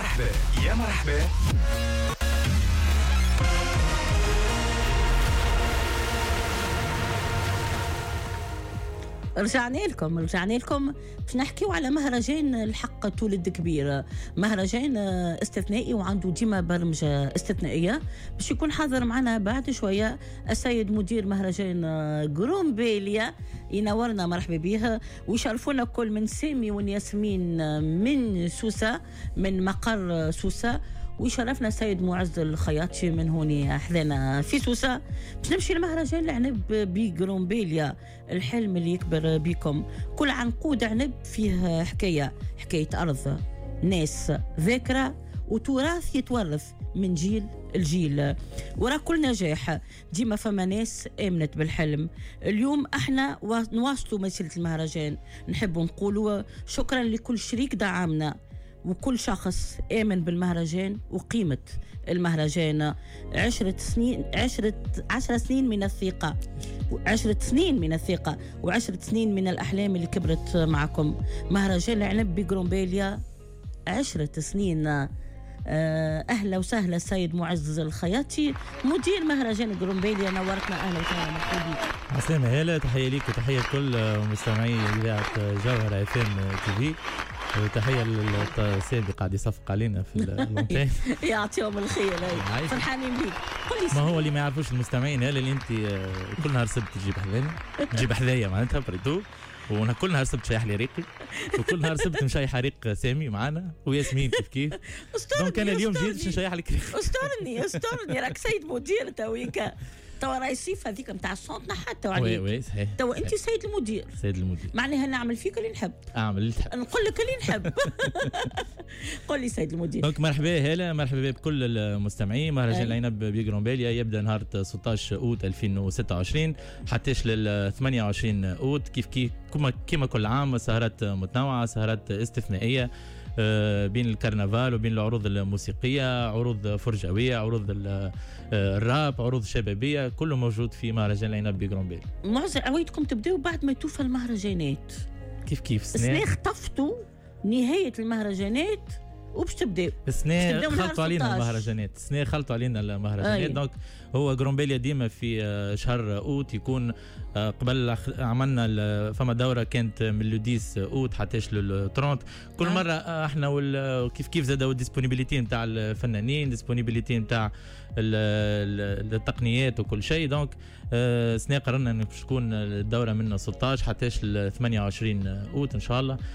مرحبا يا مرحبا. رجعنا لكم باش نحكيو على مهرجان الحق تولد كبير، مهرجان استثنائي وعنده ديما برمجة استثنائية. باش يكون حاضر معنا بعد شوية السيد مدير مهرجان غرومبيليا، ينورنا مرحبا بيه ويشرفونا كل من سامي والياسمين من سوسة، من مقر سوسة، ويشرفنا السيد معز الخياطي من هوني حذانا في سوسة. باش نمشي لمهرجان العنب بغرومبيليا، الحلم اللي يكبر بكم. كل عنقود عنب فيه حكاية أرض، ناس، ذاكرة وتراث يتورث من جيل الجيل. ورا كل نجاح ديما فما ناس آمنت بالحلم. اليوم احنا نواصلوا مسيرة المهرجان، نحب نقولوا شكرا لكل شريك دعمنا وكل شخص آمن بالمهرجان وقيمة المهرجان. 10 سنين من الثقة، 10 سنين من الثقة و10 سنين من الأحلام اللي كبرت معكم. مهرجان العنب بغرومبيليا 10 سنين. أهلا وسهلا السيد معز الخياطي مدير مهرجان غرومبيليا، نورتنا. أهلا وسهلا مرحبا بك. عسلامة، هلا، تحية ليك وتحية لكل مستمعي إذاعة جوهرة FM TV، وتحية للسيد قاعد يصفق علينا في المونتين. يعطيهم الخير، فرحانين بيك. ما هو اللي ما يعرفوش المستمعين، هلا اللي انت كل نهار سبت تجيب حذايا معناتها بريتو، وانا كل نهار سبت شايح لي ريقي، وكل نهار سبت مشايح ريق سامي معانا وياسمين كيف دونك انا اليوم جيت باش نشيح لك ريق. استرني راك سيد مدير تويكا، توا راهي الصيف هذيك نتاع الصوت نحات عليك. وي صحيح، توا انت سيد المدير معناها نعمل فيك اللي نحب، اعمل اللي تحب، نقول لك اللي نحب. قول لي سيد المدير. دونك مرحبا بكل المستمعين. مهرجان العنب بغرومبيليا يبدا نهار 16 اوت 2026 حتىش لل 28 اوت. كيف كما كل عام سهرات متنوعه، سهرات استثنائيه بين الكرنفال وبين العروض الموسيقية، عروض فرجوية، عروض الراب، عروض شبابية، كله موجود في مهرجان العنب بغرومبيليا. معزة عويتكم تبدأوا بعد ما يتوفى المهرجانات، كيف السنة خطفتوا نهاية المهرجانات وباش تبداو السنة خلطوا علينا المهرجانات. دونك هو غرومبيليا ديما في شهر اوت يكون قبل عملنا فما دورة كانت من لو 10 اوت حتىش لل 30 كل مرة. احنا كيف زادوا الديسبونيبيليتي نتاع الفنانين، ديسبونيبيليتي نتاع التقنيات وكل شيء. دونك سنة قررنا انه باش تكون الدورة من 16 حتىش ل 28 اوت ان شاء الله.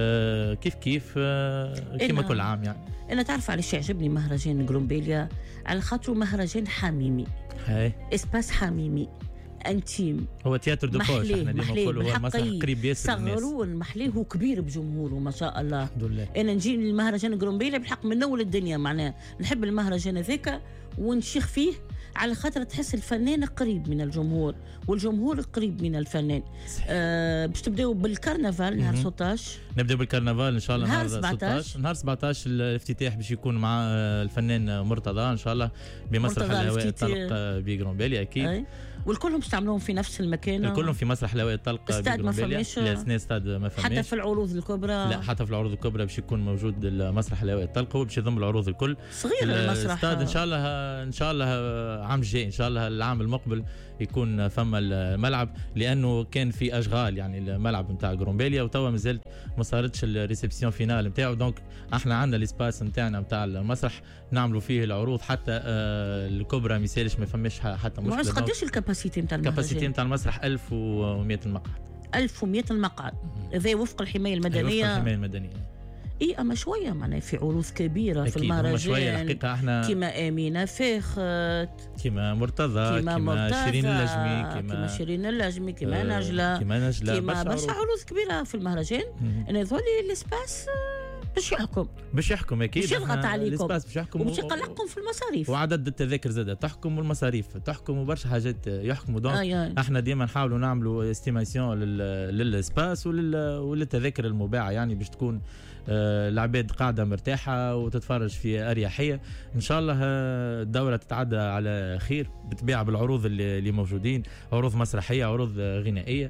كيف كما كل عام يعني. انا تعرف على شيء يعجبني مهرجان غرومبيليا، على خاطر مهرجان حميمي، اسباس حميمي انتيم، هو تياتر دو بوش احنا ديما نقولوا هو مسرح قريب ياسر للناس. صغروا المحليه وكبير بجمهوره ما شاء الله الحمد لله. انا نجي للمهرجان غرومبيليا بالحق من اول الدنيا، معناه نحب المهرجان هذاك ونشيخ فيه على خاطر تحس الفنان قريب من الجمهور والجمهور قريب من الفنان. باش تبداو بالكرنفال نهار 16. نبداو بالكرنفال ان شاء الله نهار 16. نهار 17 الافتتاح باش يكون مع الفنان مرتضى ان شاء الله بمسرح الهواء الطلق بغرومبيليا اكيد. والكلهم تعملوهم في نفس المكان، الكلهم في مسرح الهواء الطلق بغرومبيليا. لا استاد ما فماش حتى في العروض الكبرى. لا حتى في العروض الكبرى باش يكون موجود مسرح الهواء الطلق، هو باش يضم العروض الكل. صغير المسرح الاستاد ان شاء الله عام الجاي ان شاء الله العام المقبل يكون فما الملعب، لانه كان في اشغال يعني الملعب نتاع غرومبيليا وتوا مازالت ما صارتش الريسبسيون فينال نتاعو. دونك احنا عندنا الاسباس نتاعنا نتاع المسرح نعملوا فيه العروض حتى الكبرى ما يسالش ما فماش حتى مشكله. قداش الكاباسيتي نتاع المسرح؟ الكاباسيتي نتاع المسرح 1100 المقعد. 1100 المقعد، هذا وفق الحمايه المدنيه. وفق الحمايه المدنيه. اما شويه معناها في عروض كبيره في المهرجان شويه الحقيقه احنا كيما امينه فاخت، كيما مرتضى، كيما شيرين اللجمي، كيما نجله كيما برشا عروض كبيره في المهرجان. انا ذولي الاسباس باش يحكم اكيد، باش يضغط عليكم باش يحكم وباش يقلقكم في المصاريف، وعدد التذاكر زاده تحكم والمصاريف تحكم وبرشا حاجات يحكموا. دونك احنا ديما نحاولوا نعملوا استيماسيون للاسباس وللتذاكر المباعه، يعني باش تكون العباد قاعده مرتاحه وتتفرج في اريحيه. ان شاء الله الدوره تتعدى على خير بالطبيعه بالعروض اللي موجودين، عروض مسرحيه، عروض غنائيه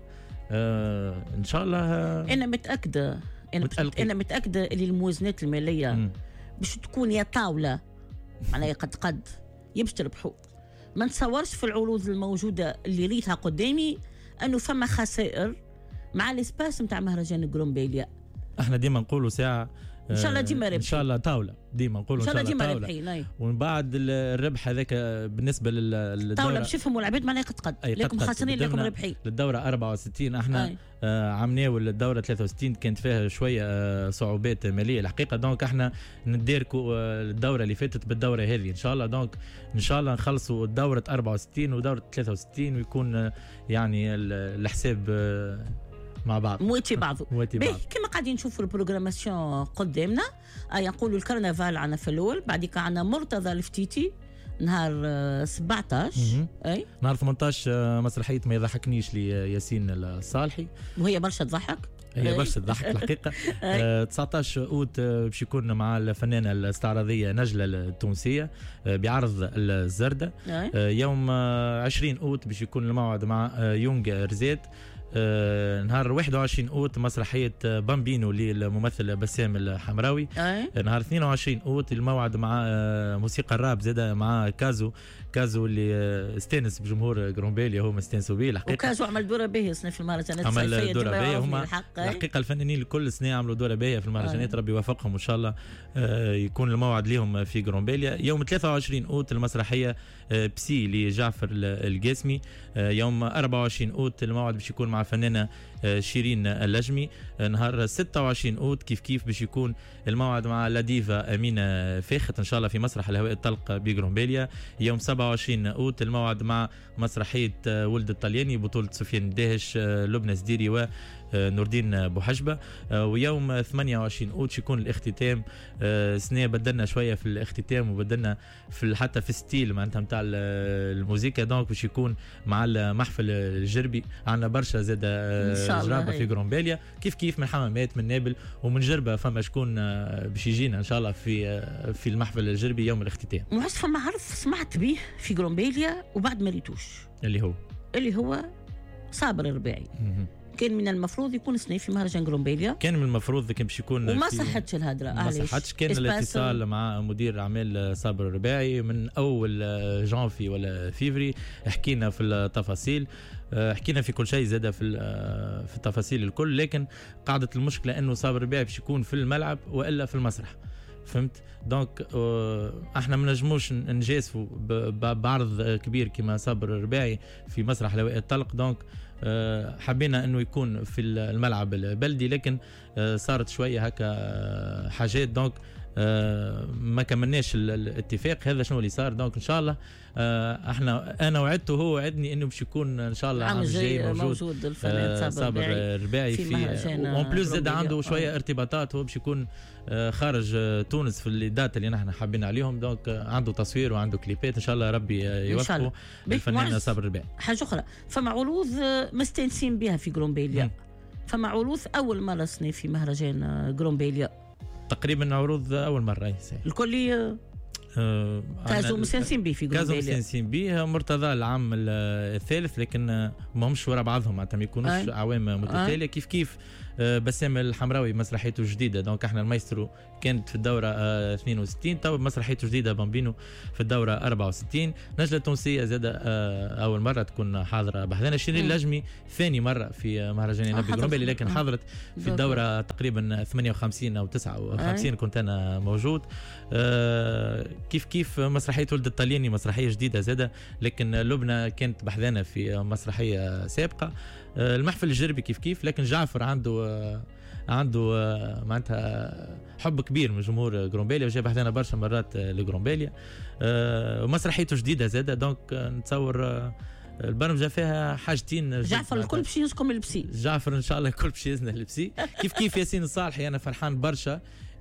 ان شاء الله. انا متاكده اللي الموازنات الماليه باش تكون يا طاوله معناها قد باش تربحوا. ما نتصورش في العروض الموجوده اللي ريتها قدامي انه فما خسائر مع الاسباس نتاع مهرجان جرومبيليا. احنا ديما نقولوا ساعه ان شاء الله ديما ربحي، ان شاء الله طاوله، ديما نقولوا ان شاء الله ديما ربحي. ومن بعد الربح هذاك بالنسبه للدوره طاوله باش يفهموا العباد معناها قد لكم خاسرين لكم ربحي. للدوره 64 احنا عملناو الدوره 63 كانت فيها شويه صعوبات ماليه الحقيقه، دونك احنا نديركوا الدوره اللي فاتت بالدوره هذه ان شاء الله. دونك ان شاء الله نخلصوا دوره 64 ودوره 63 ويكون يعني الحساب مع بعض مواتي بعضه. كما قاعدين نشوفوا البروغراماسيون قدامنا، يقولوا الكرنفال عنا في الاول، بعديك عنا مرتضى الفتيتي نهار 17 اي نهار 18 مسرحيه ما يضحكنيش لياسين الصالحي، وهي برشا تضحك. هي برشا تضحك الحقيقه. 19 اوت باش يكون مع الفنانه الاستعراضيه نجله التونسيه بعرض الزردة. يوم 20 اوت باش يكون الموعد مع يونغ رزيت. نهار 21 اوت مسرحيه بامبينو للممثل بسام الحمراوي. نهار 22 اوت الموعد مع موسيقى الراب زاده مع كازو اللي استانس بجمهور جرومبيليا، هو مستانسوا به الحقيقه. وكازو عمل دوره باهيه في المهرجانات الصيفيه، عمل دوره باهيه. هما الحقيقه الفنانين الكل سنه عملوا دوره باهيه في المهرجانات. ربي يوفقهم وان شاء الله يكون الموعد لهم في جرومبيليا. يوم 23 اوت المسرحيه بسي لجعفر القاسمي. يوم 24 اوت الموعد باش يكون مع الفنانه شيرين اللجمي. نهار 26 اوت كيف باش يكون الموعد مع لاديفا امينه فاخت ان شاء الله في مسرح الهواء الطلق بجرومبيليا. يوم 27 اوت الموعد مع مسرحيه ولد الطلياني بطوله سفيان الداهش، لبنى سديري و نور الدين بوحجبه. ويوم 28 اوت يكون الاختتام. سنه بدلنا شويه في الاختتام وبدلنا حتى في ستيل معناتها نتاع الموسيقى. دونك باش يكون مع المحفل الجربي، عندنا برشا زاد جرابه في جرومبيليا كيف من حمامات من نابل ومن جربه. فما شكون باش يجينا ان شاء الله في المحفل الجربي يوم الاختتام. وعرفت فما عرض سمعت به في جرومبيليا وبعد ما ريتوش، اللي هو صابر الرباعي. كان من المفروض يكون سنة في مهرجان جرومبيليا، كان من المفروض لكن باش يكون وما صحتش الهدرة. ما صحتش. كان الاتصال مع مدير اعمال صابر الرباعي من اول جانفي ولا فيفري، حكينا في التفاصيل، حكينا في كل شيء زاد في التفاصيل الكل. لكن قاعدة المشكلة انه صابر الرباعي باش يكون في الملعب والا في المسرح، فهمت؟ دونك احنا ما نجموش نجازفوا بعرض كبير كما صابر الرباعي في مسرح الهواء الطلق. دونك حبينا انه يكون في الملعب البلدي، لكن صارت شويه هكا حاجات. دونك ما كملناش الاتفاق هذا. شنو اللي صار؟ دونك ان شاء الله انا وعدته وهو وعدني انه باش يكون ان شاء الله العام الجاي موجود الفنان صابر الرباعي في وان بلوس زاد عنده شويه ارتباطات، هو باش يكون خارج تونس في الدات اللي نحن حابين عليهم. دونك عنده تصوير وعنده كليبات ان شاء الله ربي يوفقه الفنان صابر الرباعي. حاجه اخرى، فما عروض مستانسين بها في جرومبيليا. فما عروض اول مره سنة في مهرجان جرومبيليا تقريبا، عروض اول مره الكل كازو مستانسين به في جرومبيليا. كازو مستانسين به. مرتضى العام الثالث، لكن ما همش ورا بعضهم معناتها ما يكونوش عوام متتاليه. كيف بسام الحمراوي مسرحيته جديده. دونك احنا المايسترو كانت في الدوره 62، تو مسرحيته جديده بامبينو في الدوره 64. نجله التونسيه زاد اول مره تكون حاضره بحذنا. شيرين اللجمي ثاني مره في مهرجان نبي جرومبيلي، لكن حضرت في الدوره تقريبا 58 او 59 كنت انا موجود. كيف مسرحيه ولد الطلياني مسرحيه جديده زاده، لكن لبنى كانت بحذنا في مسرحيه سابقه. المحفل الجربي كيف لكن جعفر عنده معناتها حب كبير من جمهور جرومبيليا وجاب بحذنا برشا مرات لجرومبيليا. ومسرحيته جديده زاده. دونك نتصور البرمجه فيها حاجتين. جعفر الكل باش ينزكم البسي. جعفر ان شاء الله الكل باش يزنه البسي. كيف ياسين الصالحي انا فرحان برشا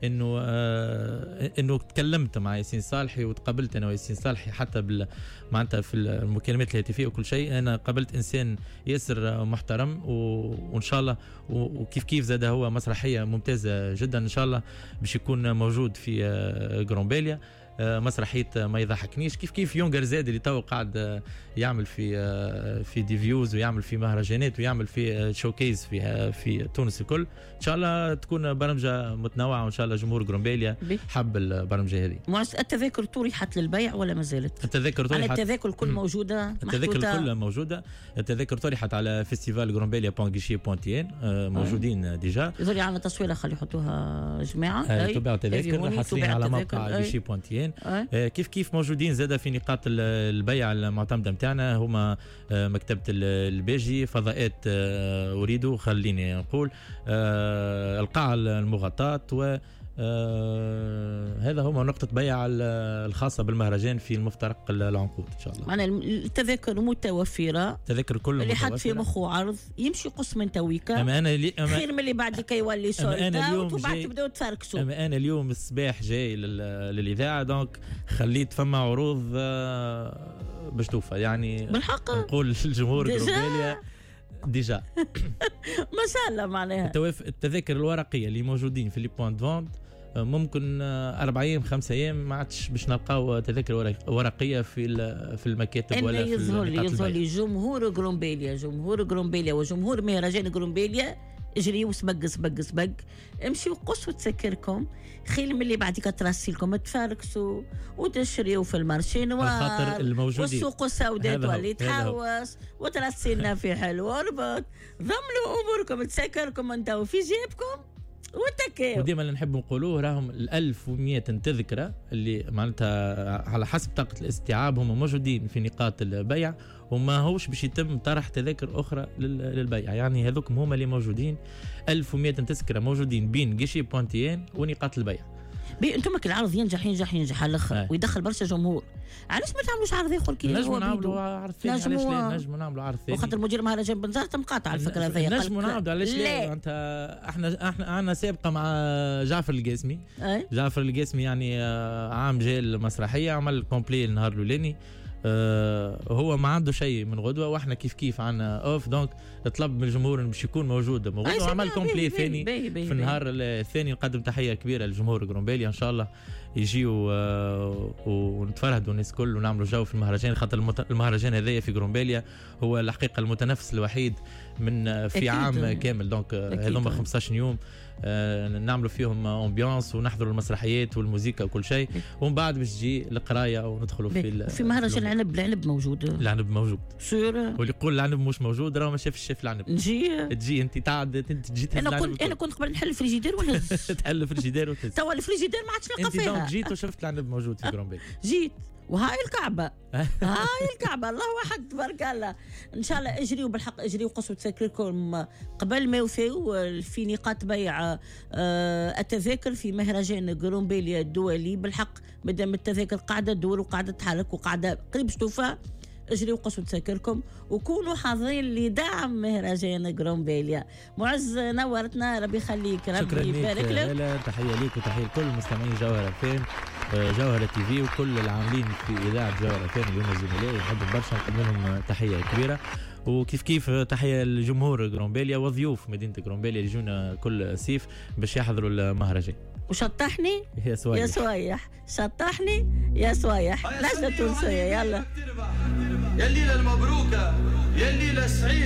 انه تكلمت مع ياسين صالحي وتقابلت انا وياسين صالحي حتى معناتها في المكالمات الهاتفيه وكل شيء. انا قابلت انسان ياسر محترم وان شاء الله وكيف زاد هو مسرحيه ممتازه جدا ان شاء الله باش يكون موجود في جرومبيليا. مسرحيه ما يضحكنيش، كيف يونغر زاد اللي تو قاعد يعمل في ديفيوز ويعمل في مهرجانات ويعمل في شوكيز في تونس الكل. ان شاء الله تكون برمجه متنوعه، وان شاء الله جمهور جرومبيليا حب البرمجه هذه. التذاكر طرحت للبيع ولا ما زالت؟ التذاكر الكل موجوده، التذاكر الكل موجوده. التذاكر طرحت على فيستيفال جرومبيليا بونغيشي بونتيين، موجودين ديجا. يظهر عندنا تصويره خلي يحطوها جماعه. تباع تذاكر حاصلين على موقع غيشي بونتيين. كيف موجودين زاده في نقاط البيع المعتمده نتاعنا هما مكتبه الباجي، فضاءات اريد خليني نقول، القاعه المغطاه، و هذا هو نقطة بيع الخاصة بالمهرجان في المفترق العنقود إن شاء الله. معنا التذاكر متوفرة، التذاكر كلها اللي حد في مخه عرض يمشي قص من تويكا. خير من اللي بعد يولي سولتا وبعد تبداو تفركسوا. أما أنا اليوم الصباح جاي للإذاعة، دونك خليت فما عروض باش توفى يعني بالحق. نقول الجمهور جرومبيليا ديجا ما شاء الله. معناها التذاكر الورقية اللي موجودين في لي بوينت فوند ممكن 4 أيام 5 أيام ما عادش باش نلقاو تذاكر ورقيه في المكاتب ولا في يظهر لي جمهور جرومبيليا وجمهور مهرجان جرومبيليا اجريوا سبق امشيوا قصوا تسكركم، خير من اللي بعدك ترسي لكم تفاركسوا وتشريوا في المارشي نوار والسوق السوداء تولي تحوس وترسي لنا في حلو وربط. ضمنوا اموركم تسكركم انتوا في جيبكم وتكاو. وديما اللي نحب نقولوه راهم 1100 تذكره اللي معناتها على حسب طاقه الاستيعاب هم موجودين في نقاط البيع، وما هوش باش يتم طرح تذاكر اخرى للبيع. يعني هذوكم هما اللي موجودين 1100 تذكره موجودين بين غيشي بونتيين ونقاط البيع. انتم العرض ينجح على الاخر ويدخل برشا جمهور، علاش ما تعملوش عرض اخر كي نجموا نعملوا عرض ثاني؟ علاش لا نجموا نعملوا عرض ثاني؟ وخاطر مدير مهرجان بنزرت مقاطع على الفكره هذيا. نجموا نعملوا علاش لا؟ انت احنا عندنا سابقه مع جعفر القاسمي. جعفر القاسمي يعني عام جاي المسرحيه عمل كومبلي النهار الاولاني، هو ما عنده شيء من غدوه، واحنا كيف عنا اوف، دونك طلب من الجمهور باش يكون موجود من غدوه، وعمل كومبلي ثاني في النهار الثاني. نقدم تحيه كبيره للجمهور جرومبيليا، ان شاء الله يجيوا ونتفرهدوا الناس كل ونعملوا جو في المهرجان، خاطر المهرجان هذايا في جرومبيليا هو الحقيقه المتنفس الوحيد من في عام كامل. دونك هذوما 15 يوم نعملوا فيهم امبيانس ونحضروا المسرحيات والموسيقى وكل شيء، ومن بعد باش تجي القرايه وندخلوا في مهرجان العنب موجود. العنب موجود سور، واللي يقول العنب مش موجود راه ما شافش الشيف العنب. تجي انت تجي انا كنت قبل نحل الفريجيدير ونهز تحل الفريجيدير وتهز. توا الفريجيدير ما عادش نلقى فيها. انت جيت وشفت العنب موجود في جرومبيليا. جيت وهاي الكعبة الله واحد تبارك الله. ان شاء الله اجريوا بالحق، اجريوا قصوا تذاكركم قبل ما يوفيوا في نقاط بيع التذاكر في مهرجان جرومبيليا الدولي. بالحق مادام التذاكر قاعده تدور وقاعده تحرك وقاعده قريب توفى، اجريوا قصوا تذاكركم وكونوا حاضرين لدعم مهرجان جرومبيليا. معز نورتنا، ربي يخليك، ربي يبارك لك. تحيه ليك وتحيه لكل مستمعين جوهرة فين، جوهرة تي في، وكل العاملين في اذاعه جوهرة فين اللي هم زملائي، نحبهم برشا، نقدم لهم تحيه كبيره. وكيف تحيه لجمهور جرومبيليا وضيوف مدينه جرومبيليا اللي يجونا كل صيف باش يحضروا المهرجان. وشطحني يا صويح شطحني يا صويح. لجنه تونسيه يلا. يا الليله المبروكه، يا الليله السعيده.